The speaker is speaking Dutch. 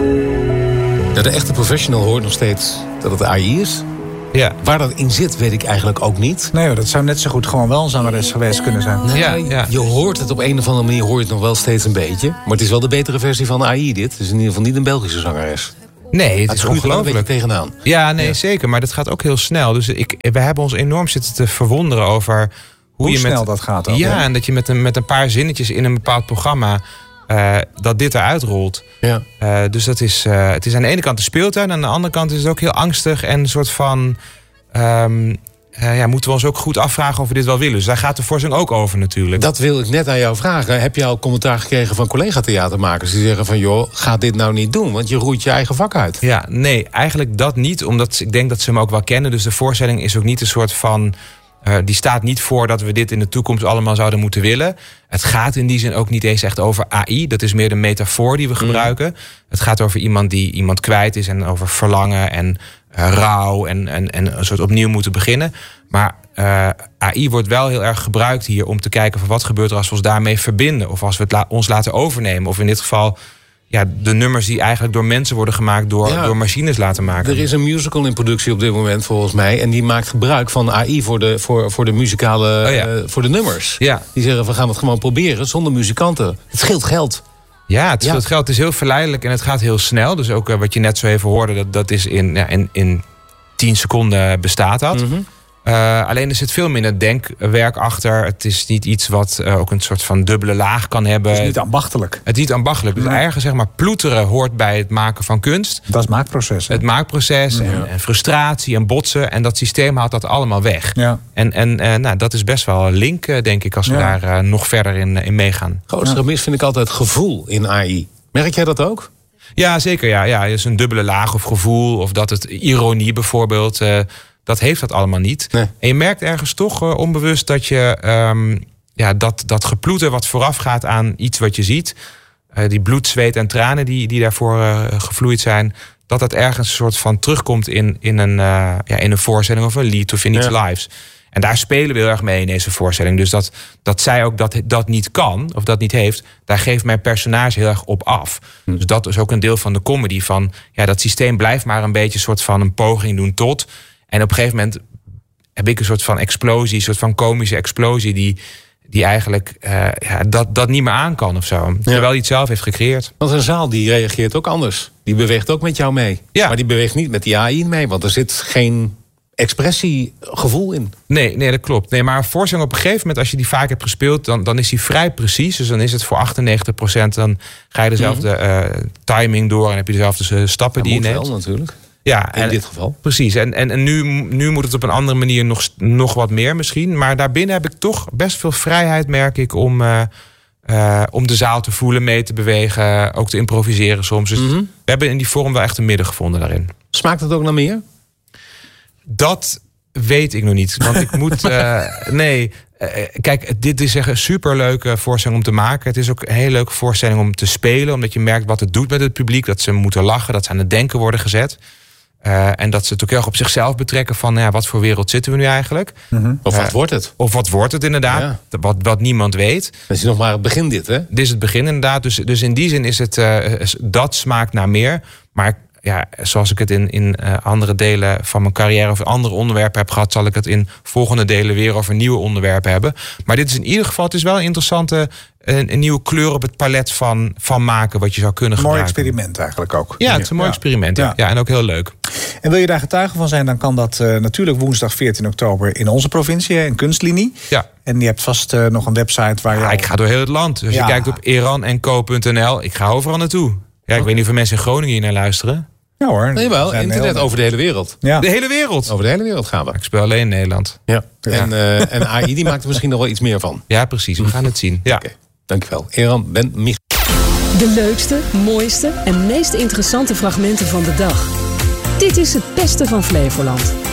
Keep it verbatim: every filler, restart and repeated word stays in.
Ja, de echte professional hoort nog steeds dat het A I is. Ja. Waar dat in zit, weet ik eigenlijk ook niet. Nee hoor, dat zou net zo goed gewoon wel een zangeres geweest kunnen zijn. Nee, Ja, ja. Je hoort het op een of andere manier hoor je het nog wel steeds een beetje. Maar het is wel de betere versie van A I dit. Het is in ieder geval niet een Belgische zangeres. Nee, het is groeit er wel een ongelooflijk. beetje tegenaan. Ja, nee, Ja. zeker. Maar dat gaat ook heel snel. Dus ik, we hebben ons enorm zitten te verwonderen over hoe, Hoe je snel met, dat gaat ook, Ja, hè? en dat je met een, met een paar zinnetjes in een bepaald programma uh, dat dit eruit rolt. Ja. Uh, dus dat is, uh, het is aan de ene kant de speeltuin, aan de andere kant is het ook heel angstig en een soort van. Um, Uh, ja, moeten we ons ook goed afvragen of we dit wel willen. Dus daar gaat de voorstelling ook over natuurlijk. Dat wil ik net aan jou vragen. Heb je al commentaar gekregen van collega-theatermakers die zeggen van joh, ga dit nou niet doen, want je roeit je eigen vak uit? Ja, nee, eigenlijk dat niet, omdat ik denk dat ze hem ook wel kennen. Dus de voorstelling is ook niet een soort van. Uh, die staat niet voor dat we dit in de toekomst allemaal zouden moeten willen. Het gaat in die zin ook niet eens echt over A I. Dat is meer de metafoor die we gebruiken. Mm. Het gaat over iemand die iemand kwijt is en over verlangen en uh, rouw en, en, en een soort opnieuw moeten beginnen. Maar uh, A I wordt wel heel erg gebruikt hier om te kijken van wat gebeurt er als we ons daarmee verbinden. Of als we het la- ons laten overnemen. Of in dit geval ja, de nummers die eigenlijk door mensen worden gemaakt door, ja, door machines laten maken. Er is een musical in productie op dit moment volgens mij. En die maakt gebruik van A I voor de, voor, voor de muzikale, oh ja. uh, voor de nummers. Ja. Die zeggen we gaan het gewoon proberen zonder muzikanten. Het scheelt geld. Ja, het scheelt Ja. geld. Het is heel verleidelijk en het gaat heel snel. Dus ook uh, wat je net zo even hoorde, dat, dat is in, ja, in, in tien seconden bestaat dat. Mm-hmm. Uh, alleen er zit veel minder denkwerk achter. Het is niet iets wat uh, ook een soort van dubbele laag kan hebben. Het is niet ambachtelijk. Het is niet ambachtelijk. Dus Nee. ergens zeg maar ploeteren hoort bij het maken van kunst. Dat is het maakproces. hè? Het maakproces Ja. en, en frustratie en botsen. En dat systeem haalt dat allemaal weg. Ja. En, en uh, nou, dat is best wel een link, uh, denk ik, als we Ja. daar uh, nog verder in, in meegaan. Grootste gemis vind ik altijd gevoel in A I. Merk jij dat ook? Ja, zeker. Ja, ja. Dus een dubbele laag of gevoel. Of dat het ironie bijvoorbeeld. Uh, dat heeft dat allemaal niet. Nee. En je merkt ergens toch uh, onbewust dat je um, ja, dat, dat geploeter wat vooraf gaat aan iets wat je ziet. Uh, die bloed, zweet en tranen die, die daarvoor uh, gevloeid zijn. Dat dat ergens een soort van terugkomt in, in, een, uh, ja, in een voorstelling of een lied of in iets Ja. lives. En daar spelen we heel erg mee in deze voorstelling. Dus dat, dat zij ook dat, dat niet kan, of dat niet heeft, daar geeft mijn personage heel erg op af. Hm. Dus dat is ook een deel van de comedy. Van ja, dat systeem blijft maar een beetje een soort van een poging doen tot. En op een gegeven moment heb ik een soort van explosie, een soort van komische explosie, die, die eigenlijk uh, ja, dat, dat niet meer aan kan of zo. Ja. Terwijl hij het zelf heeft gecreëerd. Want een zaal die reageert ook anders. Die beweegt ook met jou mee. Ja. Maar die beweegt niet met die A I mee, want er zit geen expressiegevoel in. Nee, nee, dat klopt. Nee, maar een voorstelling op een gegeven moment, als je die vaak hebt gespeeld, dan, dan is die vrij precies. Dus dan is het voor achtennegentig procent, dan ga je dezelfde uh, timing door en heb je dezelfde uh, stappen Dat die moet je neemt. wel natuurlijk. Ja, In en, dit geval. Precies. En, en, en nu, nu moet het op een andere manier nog, nog wat meer misschien. Maar daarbinnen heb ik toch best veel vrijheid, merk ik, om, uh, uh, om de zaal te voelen, mee te bewegen, ook te improviseren soms. Dus Mm-hmm. we hebben in die vorm wel echt een midden gevonden daarin. Smaakt het ook naar meer? Dat weet ik nog niet. Want ik moet. Uh, nee. Uh, kijk, dit is echt een superleuke voorstelling om te maken. Het is ook een hele leuke voorstelling om te spelen. Omdat je merkt wat het doet met het publiek. Dat ze moeten lachen, dat ze aan het denken worden gezet. Uh, en dat ze het ook heel erg op zichzelf betrekken van ja, wat voor wereld zitten we nu eigenlijk? Mm-hmm. Of wat Uh, wordt het? Of wat wordt het inderdaad? Ja. Wat, wat niemand weet. Dat is nog maar het begin dit, hè? Dit is het begin inderdaad. Dus, dus in die zin is het uh, dat smaakt naar meer. Maar ja, zoals ik het in, in uh, andere delen van mijn carrière of andere onderwerpen heb gehad, zal ik het in volgende delen weer over nieuwe onderwerpen hebben. Maar dit is in ieder geval, het is wel een interessante, een, een nieuwe kleur op het palet van, van maken wat je zou kunnen Een mooi gebruiken. experiment eigenlijk ook. Ja, het is een mooi Ja. experiment. Ja. Ja. Ja, en ook heel leuk. En wil je daar getuige van zijn, dan kan dat uh, natuurlijk woensdag veertien oktober in onze provincie, in Kunstlinie. Ja. En je hebt vast uh, nog een website waar je... Ja, al- ik ga door heel het land. Als Ja. je kijkt op eran en co punt n l, ik ga overal naartoe. Ja, ik Okay. weet niet of er mensen in Groningen hier naar luisteren. Ja hoor. Nee, wel. Er zijn Internet heel- over de hele wereld. Ja. De hele wereld. Over de hele wereld gaan we. Ik speel alleen in Nederland. Ja. Ja. En, uh, en A I die maakt er misschien nog wel iets meer van. Ja, precies. We gaan het zien. Ja. Oké, dankjewel. Eran, Ben, Mich. De leukste, mooiste en meest interessante fragmenten van de dag. Dit is het beste van Flevoland.